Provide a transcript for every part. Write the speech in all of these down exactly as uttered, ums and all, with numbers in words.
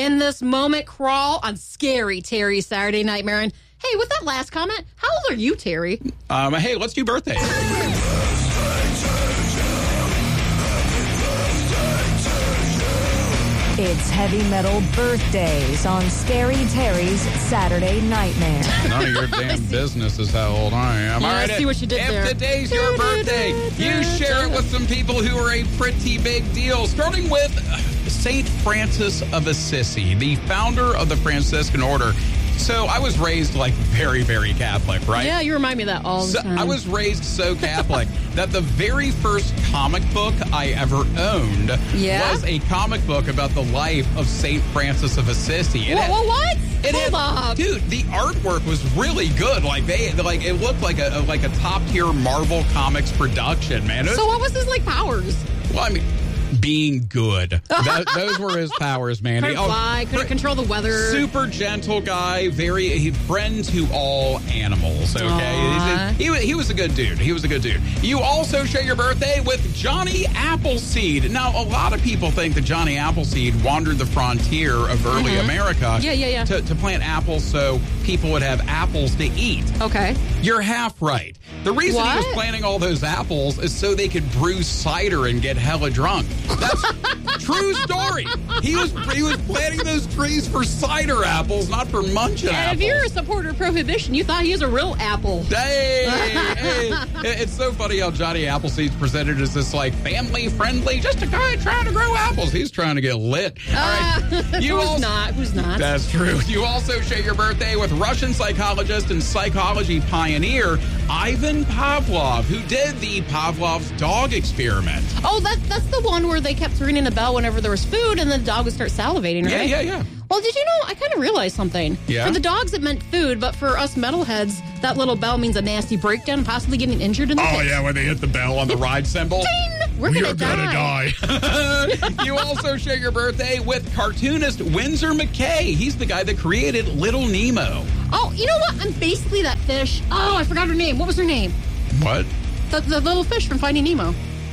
in this moment crawl on Scary Terry's Saturday Nightmare. And hey, with that last comment, how old are you, Terry? Um, hey, let's do birthdays. It's Heavy Metal Birthdays on Scary Terry's Saturday Nightmare. None of your damn business is how old I am. Yeah, All right, I see what you did if there. today's your birthday, you share it with some people who are a pretty big deal. Starting with Saint Francis of Assisi, the founder of the Franciscan Order. So I was raised like very, very Catholic, right? Yeah, you remind me of that all the So time. I was raised so Catholic that the very first comic book I ever owned Yeah? was a comic book about the life of Saint Francis of Assisi. What? had- what? what? it Hold had- up. Dude, the artwork was really good. Like they, like it looked like a like a top tier Marvel Comics production, man. It was, So what was his, like, powers? well, I mean, being good. That, those were his powers, man. Couldn't He- fly, couldn't fr- control the weather. Super gentle guy, very he, friend to all animals. Okay, Aw. he, he, he was a good dude. He was a good dude. You also share your birthday with Johnny Appleseed. Now, a lot of people think that Johnny Appleseed wandered the frontier of early Mhm. America. Yeah, yeah, yeah. To, to plant apples so people would have apples to eat. Okay. You're half right. The reason he was What? planting all those apples is so they could brew cider and get hella drunk. That's true story. He was he was planting those trees for cider apples, not for munching And apples. if you're a supporter of prohibition, you thought he was a real apple. Hey, hey. It's so funny how Johnny Appleseed's presented as this like family friendly, just a guy trying to grow apples. He's trying to get lit. All right. Uh, You who's also- not? Who's not? That's true. You also share your birthday with Russian psychologist and psychology pioneer Ivan Pavlov, who did the Pavlov's dog experiment. Oh, that, that's the one where they kept ringing a bell whenever there was food and then the dog would start salivating, right? Yeah, yeah, yeah. Well, did you know, I kind of realized something. Yeah? For the dogs, it meant food, but for us metalheads, that little bell means a nasty breakdown and possibly getting injured in the Oh, pit. yeah, when they hit the bell on the ride cymbal. Ding! We're You're gonna die. gonna die. You also share your birthday with cartoonist Winsor McKay. He's the guy that created Little Nemo. Oh, you know what? I'm basically that fish. Oh, I forgot her name. What was her name? What? The, the little fish from Finding Nemo.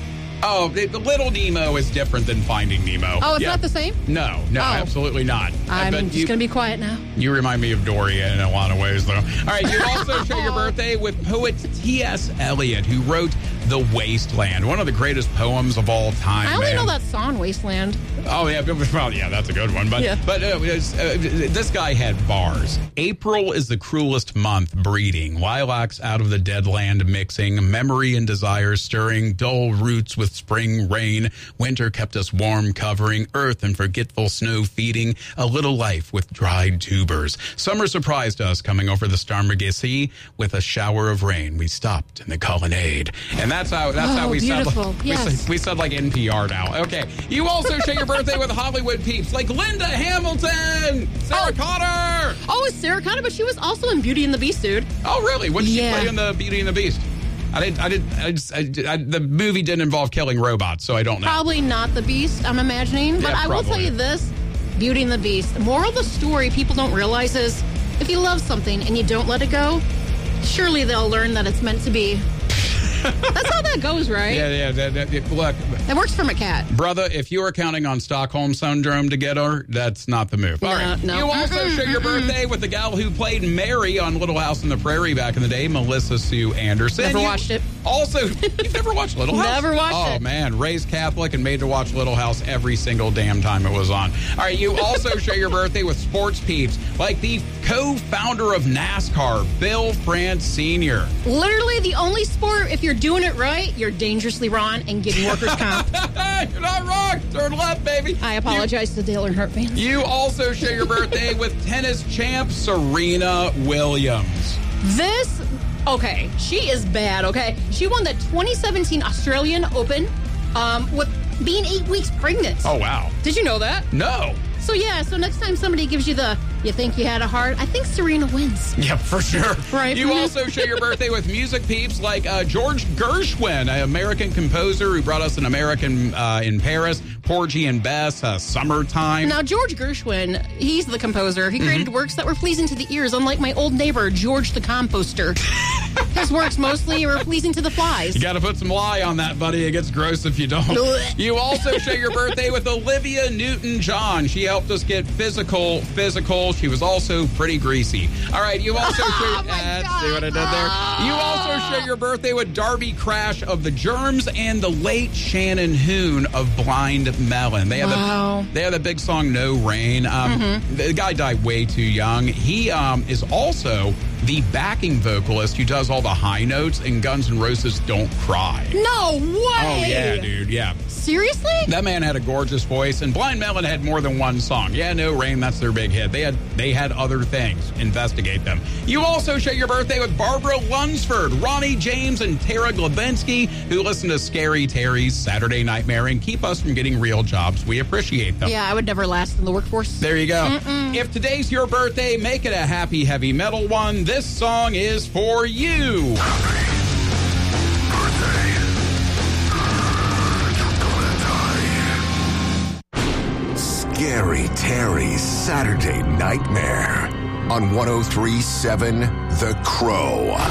Oh, the, the Little Nemo is different than Finding Nemo. Oh, it's Yeah. not the same? No, no, Oh. absolutely not. I'm But just you, going to be quiet now. you remind me of Dory in a lot of ways, though. All right, you also share your birthday with poet T S. Eliot, who wrote The Wasteland, one of the greatest poems of all time. I only man. know that song, Wasteland. Oh, yeah. Well, yeah, that's a good one. But Yeah. but uh, it's, uh, this guy had bars. April is the cruelest month breeding. Lilacs out of the dead land mixing. Memory and desire stirring. Dull roots with spring rain. Winter kept us warm covering. Earth and forgetful snow feeding. A little life with dried tubers. Summer surprised us coming over the Starnberg Sea with a shower of rain. We stopped in the colonnade. And that's how that's Oh, how we beautiful. sound like, we, Yes. said, we said like N P R now. Okay. You also share your birthday with Hollywood peeps like Linda Hamilton, Sarah Oh. Connor. Oh, it's Sarah Connor, but she was also in Beauty and the Beast, dude. Oh, really? What did Yeah. she play in the Beauty and the Beast? I didn't. I didn't. I just, I, I, the movie didn't involve killing robots, so I don't know. Probably not the Beast, I'm imagining. But Yeah, I will tell probably. you this, Beauty and the Beast. The moral of the story people don't realize is if you love something and you don't let it go, surely they'll learn that it's meant to be. That's how that goes, right? Yeah, yeah. That, that, that- look, It works for my cat. brother, if you are counting on Stockholm Syndrome to get her, that's not the move. All No, right. no. You also Mm-mm, share your mm-mm. birthday with the gal who played Mary on Little House on the Prairie back in the day, Melissa Sue Anderson. Never You- watched it. Also, you've never watched Little House? Never watched oh, it. Oh, man. Raised Catholic and made to watch Little House every single damn time it was on. All right. You also share your birthday with sports peeps like the co-founder of NASCAR, Bill France Senior Literally the only sport, if you're doing it right, you're dangerously wrong and getting workers' comp. You're not wrong. Turn left, baby. I apologize to Dale Earnhardt fans. You, you also share your birthday with tennis champ Serena Williams. This, okay, she is bad, okay? She won the twenty seventeen Australian Open um, with being eight weeks pregnant. Oh, wow. Did you know that? No. So, yeah, so next time somebody gives you the You think you had a heart? I think Serena wins. Yeah, for sure. Right. You also share your birthday with music peeps like uh, George Gershwin, an American composer who brought us An American uh, in Paris, Porgy and Bess, uh, Summertime. Now, George Gershwin, he's the composer. He created mm-hmm. works that were pleasing to the ears, unlike my old neighbor, George the Composter. His works mostly were pleasing to the flies. You got to put some lye on that, buddy. It gets gross if you don't. You also share your birthday with Olivia Newton-John. She helped us get physical, physical. She was also pretty greasy. All right, you also oh share... Uh, see what I did there? You also share your birthday with Darby Crash of The Germs and the late Shannon Hoon of Blind Melon. They have wow. the, they have the big song No Rain. Um, mm-hmm. The guy died way too young. He um, is also the backing vocalist who does all the high notes in Guns N' Roses' Don't Cry. No way! Oh, yeah, dude, yeah. Seriously? That man had a gorgeous voice, and Blind Melon had more than one song. Yeah, No Rain, that's their big hit. They had they had other things. Investigate them. You also share your birthday with Barbara Lunsford, Ronnie James, and Tara Glebensky, who listen to Scary Terry's Saturday Nightmare and keep us from getting real jobs. We appreciate them. Yeah, I would never last in the workforce. There you go. Mm-mm. If today's your birthday, make it a happy heavy metal one. This song is for you. Scary Terry's Saturday Nightmare on one oh three point seven The Crow.